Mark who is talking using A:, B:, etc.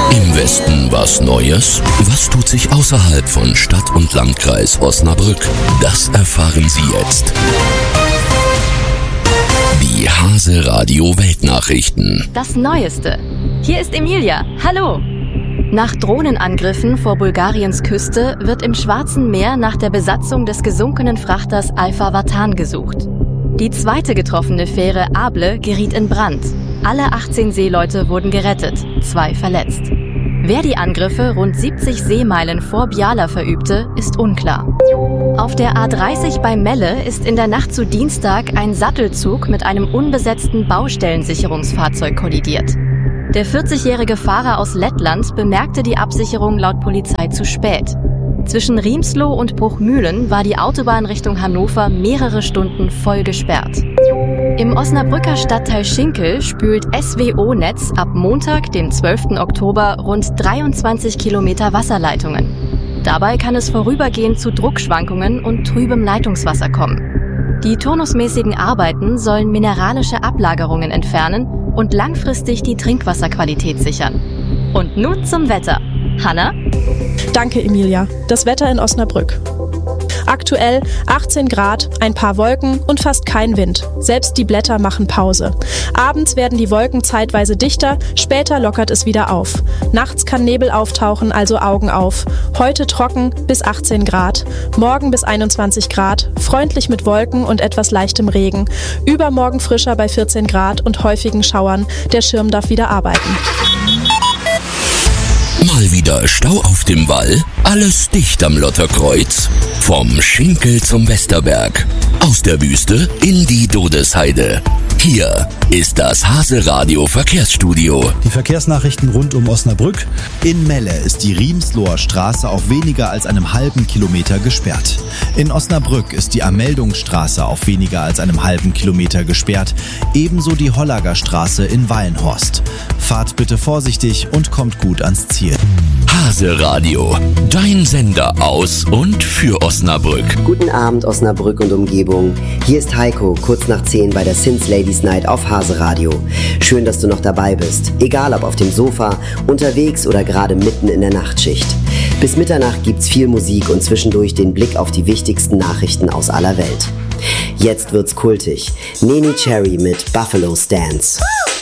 A: Im Westen was Neues? Was tut sich außerhalb von Stadt und Landkreis Osnabrück? Das erfahren Sie jetzt. Die Hase Radio Weltnachrichten.
B: Das Neueste. Hier ist Emilia. Hallo. Nach Drohnenangriffen vor Bulgariens Küste wird im Schwarzen Meer nach der Besatzung des gesunkenen Frachters Alfa Vatan gesucht. Die zweite getroffene Fähre Able geriet in Brand. Alle 18 Seeleute wurden gerettet, 2 verletzt. Wer die Angriffe rund 70 Seemeilen vor Bjala verübte, ist unklar. Auf der A30 bei Melle ist in der Nacht zu Dienstag ein Sattelzug mit einem unbesetzten Baustellensicherungsfahrzeug kollidiert. Der 40-jährige Fahrer aus Lettland bemerkte die Absicherung laut Polizei zu spät. Zwischen Riemsloh und Bruchmühlen war die Autobahn Richtung Hannover mehrere Stunden voll gesperrt. Im Osnabrücker Stadtteil Schinkel spült SWO-Netz ab Montag, dem 12. Oktober, rund 23 Kilometer Wasserleitungen. Dabei kann es vorübergehend zu Druckschwankungen und trübem Leitungswasser kommen. Die turnusmäßigen Arbeiten sollen mineralische Ablagerungen entfernen und langfristig die Trinkwasserqualität sichern. Und nun zum Wetter. Hanna?
C: Danke, Emilia. Das Wetter in Osnabrück. Aktuell 18 Grad, ein paar Wolken und fast kein Wind. Selbst die Blätter machen Pause. Abends werden die Wolken zeitweise dichter, später lockert es wieder auf. Nachts kann Nebel auftauchen, also Augen auf. Heute trocken bis 18 Grad, morgen bis 21 Grad, freundlich mit Wolken und etwas leichtem Regen. Übermorgen frischer bei 14 Grad und häufigen Schauern. Der Schirm darf wieder arbeiten.
A: Mal wieder Stau auf dem Wall? Alles dicht am Lotterkreuz? Vom Schinkel zum Westerberg. Aus der Wüste in die Dodesheide. Hier ist das Hase Radio Verkehrsstudio.
D: Die Verkehrsnachrichten rund um Osnabrück. In Melle ist die Riemsloher Straße auf weniger als einem halben Kilometer gesperrt. In Osnabrück ist die Ermeldungsstraße auf weniger als einem halben Kilometer gesperrt. Ebenso die Hollager Straße in Wallenhorst. Fahrt bitte vorsichtig und kommt gut ans Ziel.
A: Hase Radio, dein Sender aus und für Osnabrück.
E: Guten Abend Osnabrück und Umgebung. Hier ist Heiko, kurz nach 10 bei der Sins Ladies Night auf Hase Radio. Schön, dass du noch dabei bist. Egal ob auf dem Sofa, unterwegs oder gerade mitten in der Nachtschicht. Bis Mitternacht gibt's viel Musik und zwischendurch den Blick auf die wichtigsten Nachrichten aus aller Welt. Jetzt wird's kultig. Nene Cherry mit Buffalo Stance.